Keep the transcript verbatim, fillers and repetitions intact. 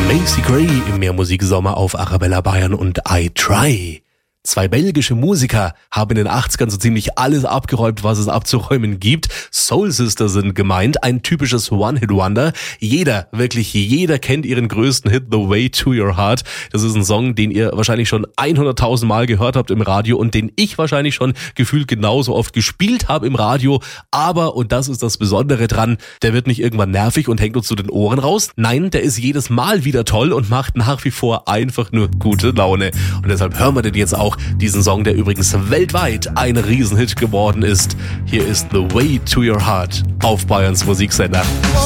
Macy Gray im Mehrmusiksommer auf Arabella Bayern und I Try. Zwei belgische Musiker haben in den achtzigern so ziemlich alles abgeräumt, was es abzuräumen gibt. Soul Sister sind gemeint, ein typisches One-Hit-Wonder. Jeder, wirklich jeder kennt ihren größten Hit, The Way to Your Heart. Das ist ein Song, den ihr wahrscheinlich schon hunderttausend Mal gehört habt im Radio und den ich wahrscheinlich schon gefühlt genauso oft gespielt habe im Radio. Aber, und das ist das Besondere dran, der wird nicht irgendwann nervig und hängt uns zu den Ohren raus. Nein, der ist jedes Mal wieder toll und macht nach wie vor einfach nur gute Laune. Und deshalb hören wir den jetzt auch. Diesen Song, der übrigens weltweit ein Riesenhit geworden ist. Hier ist The Way to Your Heart auf Bayerns Musiksender.